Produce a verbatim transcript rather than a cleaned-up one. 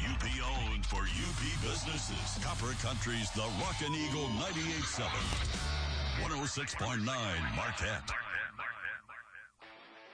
U P owned for U P businesses. Copper Country's The Rockin' Eagle ninety-eight point seven. one oh six point nine Marquette.